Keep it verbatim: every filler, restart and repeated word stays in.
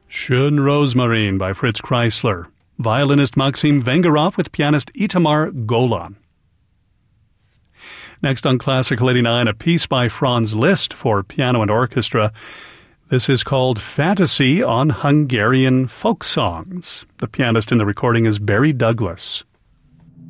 Schön Rosmarin by Fritz Kreisler. Violinist Maxim Vengerov with pianist Itamar Golan. Next on Classical eighty-nine, a piece by Franz Liszt for piano and orchestra. This is called Fantasy on Hungarian Folk Songs. The pianist in the recording is Barry Douglas.